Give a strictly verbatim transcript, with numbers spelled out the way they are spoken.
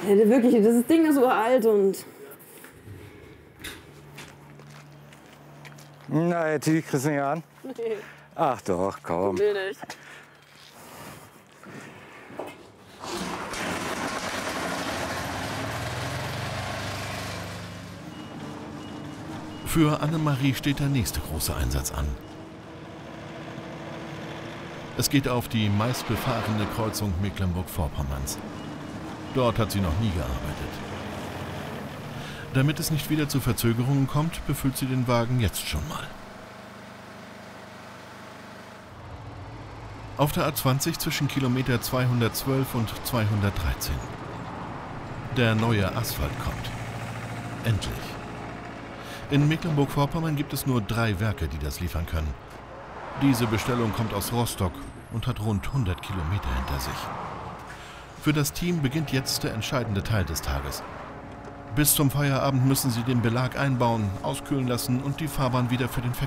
Wirklich, das Ding ist uralt und... Nein, die kriegst du nicht an. Nee. Ach doch, komm. Will nicht. Für Annemarie steht der nächste große Einsatz an. Es geht auf die meistbefahrene Kreuzung Mecklenburg-Vorpommerns. Dort hat sie noch nie gearbeitet. Damit es nicht wieder zu Verzögerungen kommt, befüllt sie den Wagen jetzt schon mal. Auf der A zwanzig zwischen Kilometer zweihundertzwölf und zweihundertdreizehn. Der neue Asphalt kommt. Endlich. In Mecklenburg-Vorpommern gibt es nur drei Werke, die das liefern können. Diese Bestellung kommt aus Rostock und hat rund hundert Kilometer hinter sich. Für das Team beginnt jetzt der entscheidende Teil des Tages. Bis zum Feierabend müssen sie den Belag einbauen, auskühlen lassen und die Fahrbahn wieder für den Verkehr